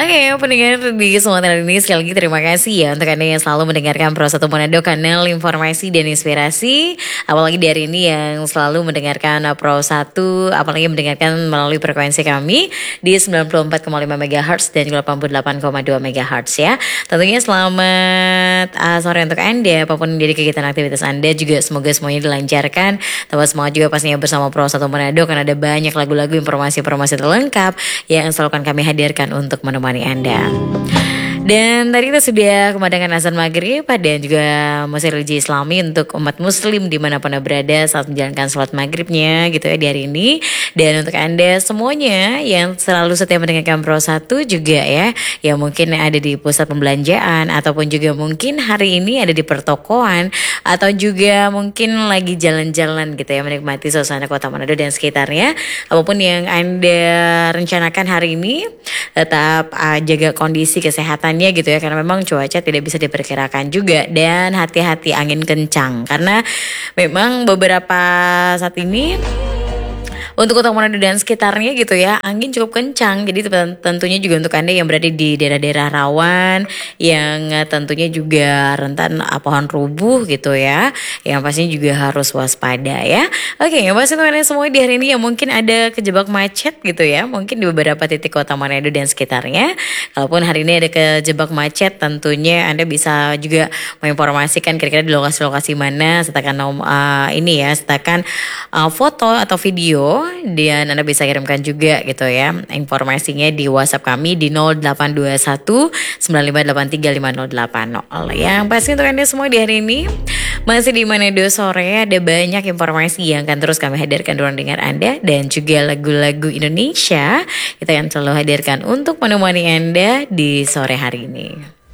Oke, pendengar di semua channel ini sekali lagi terima kasih ya untuk Anda yang selalu mendengarkan Pro 1 Manado, kanal informasi dan inspirasi. Apalagi di hari ini yang selalu mendengarkan Pro 1, apalagi mendengarkan melalui frekuensi kami di 94,5 MHz dan juga 88,2 MHz ya. Tentunya selamat sore untuk Anda, apapun jadi kegiatan aktivitas Anda, juga semoga semuanya dilancarkan. Tambah semangat juga pastinya bersama Pro 1 Manado, karena ada banyak lagu-lagu, informasi-informasi terlengkap yang selalu akan kami hadirkan untuk menemani Anda. Dan tadi kita sudah kumandangkan azan maghrib dan juga musik religi Islami untuk umat muslim dimanapun Anda berada saat menjalankan sholat maghribnya gitu ya di hari ini. Dan untuk Anda semuanya yang selalu setia mendengarkan Pro 1 juga ya, yang mungkin ada di pusat pembelanjaan ataupun juga mungkin hari ini ada di pertokoan atau juga mungkin lagi jalan-jalan gitu ya, menikmati suasana kota Manado dan sekitarnya. Apapun yang Anda rencanakan hari ini, tetap jaga kondisi kesehatannya gitu ya, karena memang cuaca tidak bisa diperkirakan juga, dan hati-hati angin kencang karena memang beberapa saat ini untuk Kota Manado dan sekitarnya gitu ya, angin cukup kencang. Jadi tentunya juga untuk Anda yang berada di daerah-daerah rawan, yang tentunya juga rentan pohon rubuh gitu ya, yang pastinya juga harus waspada ya. Oke, yang pasti teman-teman semua di hari ini yang mungkin ada kejebak macet gitu ya, mungkin di beberapa titik Kota Manado dan sekitarnya. Kalaupun hari ini ada kejebak macet, tentunya Anda bisa juga menginformasikan kira-kira di lokasi-lokasi mana, sertakan ini ya, sertakan foto atau video, dan Anda bisa kirimkan juga gitu ya informasinya di WhatsApp kami di 0821 9583 5080. Yang pasti untuk Anda semua di hari ini masih di Manado sore, ada banyak informasi yang akan terus kami hadirkan ruang dengar Anda, dan juga lagu-lagu Indonesia kita akan selalu hadirkan untuk menemani Anda di sore hari ini.